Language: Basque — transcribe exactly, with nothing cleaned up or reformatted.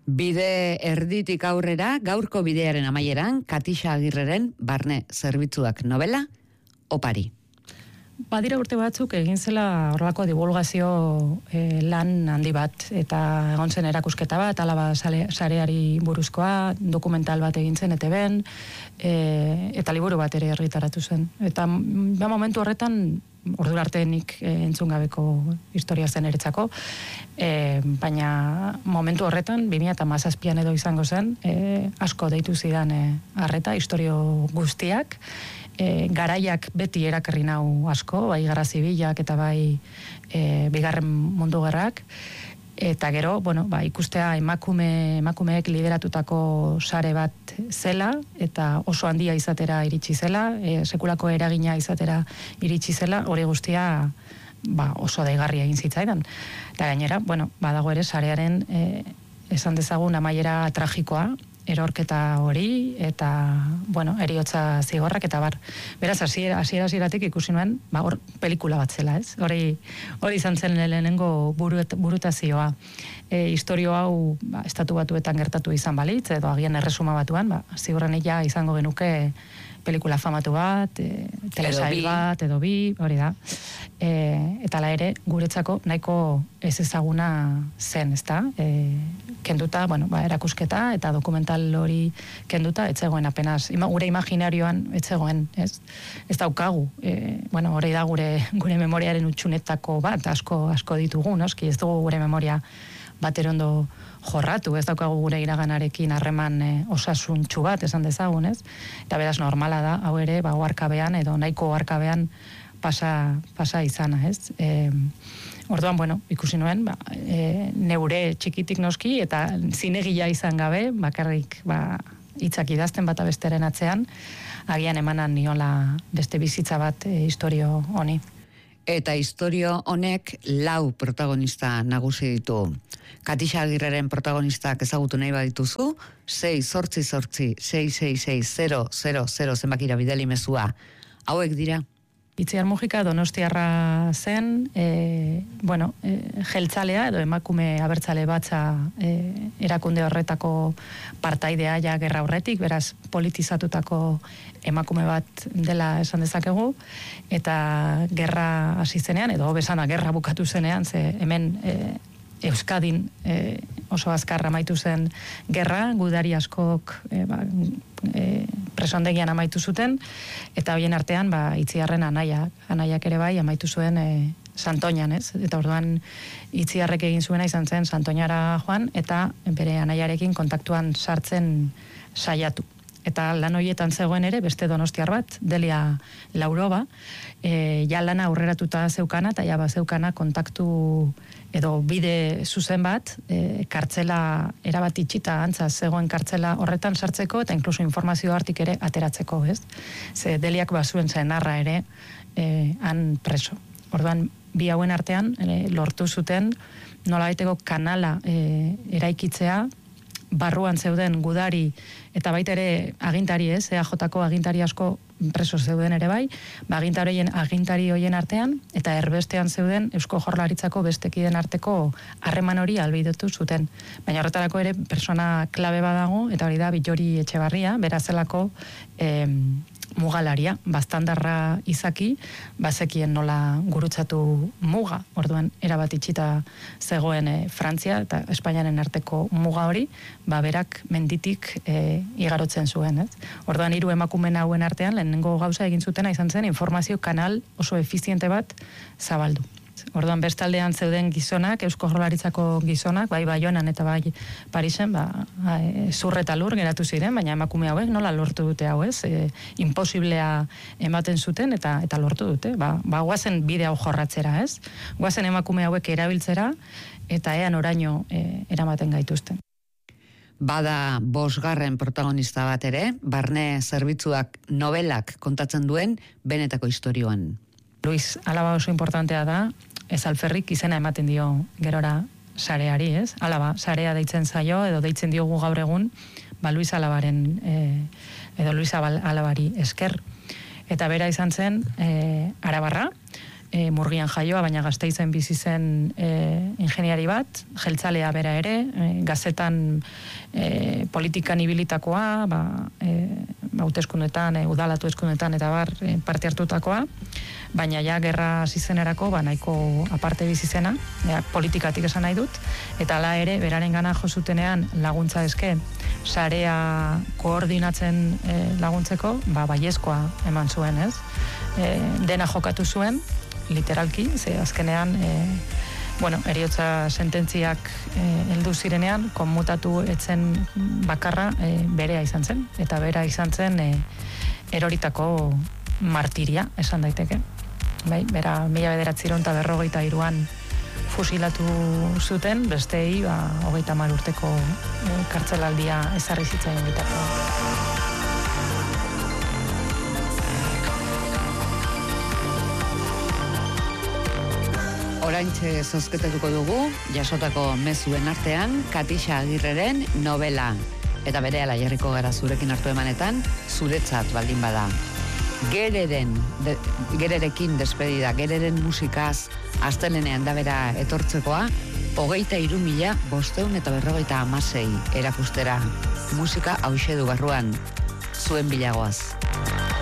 Bide erditik aurrera, gaurko bidearen amaieran, Katixa Agirreren Barne Zerbitzuak novela, opari. Badira urte batzuk egin zela horrelako divulgazio eh, lan handi bat, eta egon zen erakusketa bat, Alaba sareari buruzkoa, dokumental bat egin zen E T Bn, eh, eta liburu bat ere argitaratu zen. Eta ba, momentu horretan, ordura arte nik eh, entzun gabeko historia zen eretzako, eh, baina momentu horretan, bi mila hamazazpian edo izango zen, eh, asko deitu zidan eh, arreta, historio guztiak, E, garaiak beti erakarri nau asko, bai Gerra Zibilak eta bai e, bigarren mundu gerrak, eta gero, bueno, ba, ikustea emakume, emakumeek lideratutako sare bat zela, eta oso handia izatera iritsi zela, e, sekulako eragina izatera iritsi zela, hori guztia ba, oso daigarria egin zitzaidan. Eta gainera, bueno, badago ere sarearen e, esan dezagun amaiera tragikoa, erorketa hori, eta, bueno, eriotza zigorrak, eta bar. Beraz, hasiera hasieratik ikusi nuen, ba, hor, pelikula bat zela, ez? Hori, hori izan zen lehenengo burut, burutazioa. E, historio hau, ba, estatu batuetan gertatu izan balitz, edo agian erresuma batuan, ba, zigorren ja izango genuke pelikula famatu bat, e, telesail bat, edo bi, hori da. E, eta la ere, guretzako nahiko ez ezaguna zen, ezta? E, kenduta, bueno, ba, erakusketa eta dokumental hori kenduta, etzegoen apenas, ima, gure imaginarioan etzegoen, ez? Ez daukagu, e, bueno, hori da gure, gure memoriaren utxunetako bat, asko, asko ditugu, noski, ez dugu gure memoria baterondo jorratu, ez daukagu gure iraganarekin harreman e, osasuntxu bat, esan dezagun, ez? Eta beraz normala da, hau ere, ba, oarkabean edo nahiko oarkabean pasa, pasa izana, ez? E, orduan, bueno, ikusi nuen, ba, e, neure txikitik noski, eta zinegila izan gabe, bakarrik, ba, hitzak idazten bata besteren atzean, agian emanan niola beste bizitza bat e, historio honi. Eta historio honek lau protagonista nagusi ditu. Katixa Agirreren protagonistak ezagutu nahi badituzu, sei zortzi zortzi, sei sei sei, zero zero zero zenbakira bidali mezua. Hauek dira? Itziar Mujika donostiarra zen, e, bueno, e, jeltzalea edo emakume abertzale batza e, erakunde horretako partaidea ja gerra horretik, beraz politizatutako emakume bat dela esan dezakegu, eta gerra hasi zenean, edo bezana gerra bukatu zenean, ze hemen e, Euskadin e, oso azkar amaitu zen gerra, gudari askok e, ba, e, presondegian amaitu zuten, eta hoien artean ba, Itziarren anaiak, anaiak ere bai amaitu zuen e, Santoñan, ez? Eta orduan Itziarrek egin zuena izan zen Santoñara joan, eta bere anaiarekin kontaktuan sartzen saiatu. Eta lan horietan zegoen ere, beste donostiar bat, Delia Lauroba, e, ja lana aurreratuta zeukana, eta ja ba zeukana kontaktu edo bide zuzen bat, e, kartzela erabat itxita antza zegoen kartzela horretan sartzeko, eta inkluso informazio hartik ere ateratzeko, ez? Ze Deliak bazuen zenarra ere e, han preso. Orduan, bi hauen artean e, lortu zuten nola baiteko kanala e, eraikitzea, barruan zeuden gudari eta baita ere agintari, ez, E A Jko agintari asko preso zeuden ere bai, ba agintarien agintari hoien artean eta erbestean zeuden Eusko Jaurlaritzako bestekiden arteko harreman hori albidetu zuten. Baina horretarako ere persona klabe badago, eta hori da Bittori Etxebarria, berazelako eh, mugalaria, bastandarra izaki, bazekien nola gurutzatu muga, orduan erabat itxita zegoen e, Frantzia eta Espainiaren arteko muga hori, ba berak menditik e, igarotzen zuen, ez? Orduan hiru emakume hauen artean lehenengo gauza egin zutena izan zen informazio kanal oso efiziente bat zabaldu. Orduan bestaldean zeuden gizonak, Eusko Jaurlaritzako gizonak, bai Baionan eta bai Parisen, ba, e, zur eta lur geratu ziren, baina emakume hauek nola lortu dute hau, ez? E, imposiblea ematen zuten eta eta lortu dute. Ba, ba guazen bide hau jorratzera, ez? Guazen emakume hauek erabiltzera eta ean oraino e, eramaten gaituzten. Bada bosgarren protagonista bat ere, Barne Zerbitzuak novelak kontatzen duen benetako istorioan. Luis Alaba oso importantea da, ez alferrik izena ematen dio gerora sareari, ez? Alaba, sarea deitzen zaio, edo deitzen diogu gaur egun, ba Luis Alabaren, e, edo Luis Alabari esker. Eta bera izan zen e, arabarra, e, Murgian jaioa, baina Gasteizen bizi zen e, ingeniari bat, jeltzalea bera ere, e, gazetan e, politikan ibilitakoa, ba, e, hauteskundetan, e, udalatu eskundetan eta bar e, parte hartutakoa, baina ja gerra zizenerako ba, nahiko aparte bizizena, ja, politikatik esan nahi dut, eta ala ere, beraren gana josutenean laguntza eske, sarea koordinatzen e, laguntzeko, ba, baiezkoa eman zuen, ez? E, dena jokatu zuen, literalki, ze azkenean, e, bueno, eriotza sententziak e, heldu zirenean, konmutatu etzen bakarra e, berea izan zen, eta bera izan zen e, eroritako martiria, esan daiteke. Bai, bera, mila bederatziron eta berrogeita iruan fusilatu zuten, besteei, ba, hogeita hamar urteko e, kartzelaldia ezarri zitzaien bitako. Oraintxe zozketetuko dugu, jasotako mezuen artean, Katixa Agirreren novela. Eta berehala jarriko gara zurekin hartu emanetan, zuretzat baldin bada. Gereren, de, gererekin despedida, gereren musikaz, astelenean da bera etortzekoa, hogeita hiru mila bosteun eta berrogeita hamasei erakustera. Musika hauxe du barruan, zuen bilagoaz.